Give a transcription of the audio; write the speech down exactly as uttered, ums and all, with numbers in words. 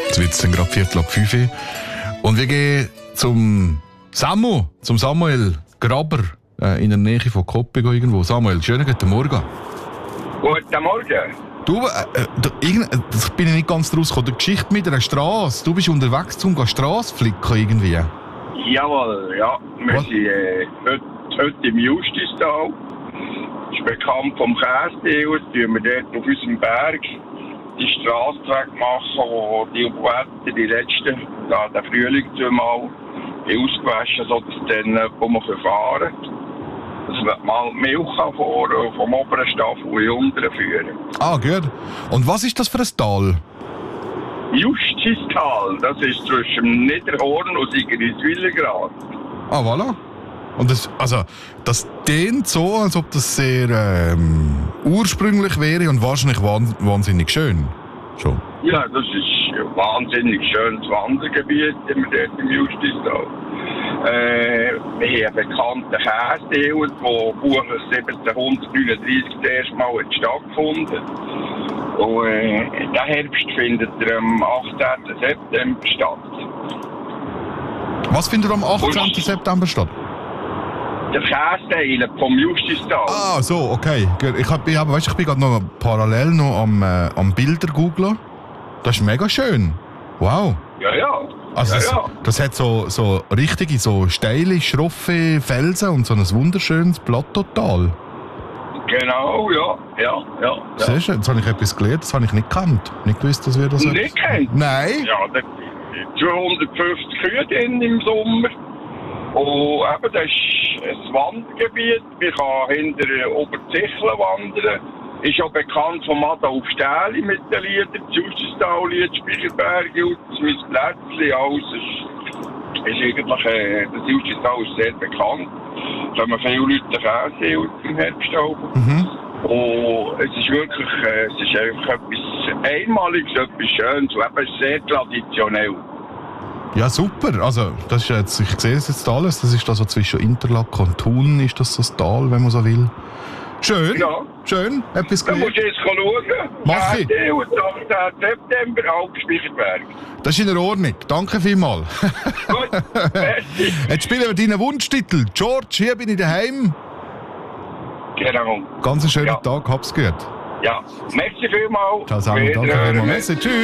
Jetzt wird es gerade Viertel ab fünf. Und wir gehen zum Samu, zum Samuel Graber äh, in der Nähe von Koppig irgendwo. Samuel, schönen guten Morgen. Guten Morgen. Du, äh, da, irgend, das bin ich nicht ganz draus gekommen. Die Geschichte mit einer Straße. Du bist unterwegs, um die Straße flicken irgendwie. Jawohl, ja. Wir Was? sind äh, heute, heute im Justistal. Das ist bekannt vom Käsedeal. Jetzt tun wir dort auf unserem Berg die Straße wegmachen, wo die Wetter die letzten, da der Frühling zweimal ausgewaschen, sodass dann jemand fahren kann. Dass wir mal Milch fahren, vom oberen Staffel in den unteren führen. Ah, gut. Und was ist das für ein Tal? Justistal, das ist zwischen Niederhorn und Sigriswillengrad. Ah, voilà. Und das, also, das klingt so, als ob das sehr ähm, ursprünglich wäre und wahrscheinlich wahn, wahnsinnig schön. Schon. Ja, das ist ein wahnsinnig schönes Wandergebiet dort im Justistal. Äh, wir haben einen bekannten Käsedeal, der Buchers siebzehnhundertneununddreißig das erste Mal hat stattgefunden. Und äh, der Herbst findet er am achtzehnten September statt. Was findet am achtzehnten September statt? Der Käseteil vom Justistal. Ah, so, okay. Gut. Ich, hab, ich, hab, weißt, ich bin gerade noch parallel noch am, äh, am Bilder googlen. Das ist mega schön. Wow. Ja, ja. Also ja, das, ja. das hat so, so richtige, so steile, schroffe Felsen und so ein wunderschönes Plateautal. Genau, ja, ja, ja. ja. Siehst du, jetzt habe ich etwas gelernt, das habe ich nicht gekannt. Nicht gewusst, dass wir das Nicht etwas- kennt? Nein. Ja, da zweihundertfünfzig Kühe drin im Sommer. Und eben, das ist ein Wandergebiet. Man kann hinter Oberzicheln wandern. Ist auch bekannt von Adolf Stähli mit den Liedern. Das Justistal-Lied, Speicherberge und mein Plätzchen. Alles ist, ist eigentlich, äh, das Justistal ist sehr bekannt. Da haben viele Leute Käse im Herbst auch. Mhm. Und es ist wirklich, äh, es ist einfach etwas Einmaliges, etwas Schönes und eben sehr traditionell. Ja, super. Also, das ist jetzt, ich sehe es jetzt alles. Das ist da so zwischen Interlaken und Thun, ist das so das Tal, wenn man so will. Schön. Ja. Schön. Etwas Da musst gelernt. du jetzt schauen. Mach ich. Käse und achtzehnten September, Alpspeicherberg. Das ist in Ordnung. Danke vielmals. Gut, merci. Jetzt spielen wir deinen Wunschtitel. George, hier bin ich daheim. Genau. Ganz einen schönen Ja. Tag, hab's gut. Ja, merci vielmals. Ciao, Samuel. Danke Wiederhören. vielmals. Merci. Tschüss.